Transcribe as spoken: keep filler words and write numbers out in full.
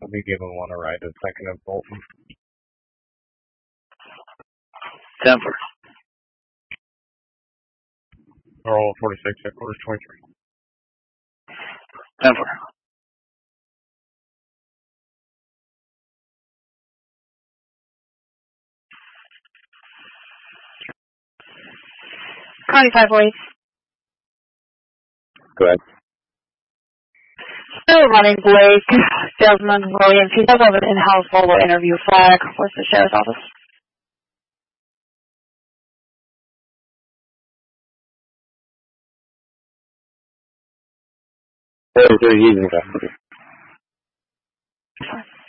Let me give him one a ride a second in Bolton. Denver. Roll forty-six, headquarters twenty-three. Denver. County five forty. Go ahead. Still running Blake, salesman Williams. He does have an in-house Volvo interview flag. What's the sheriff's office? forty-three, he's in custody.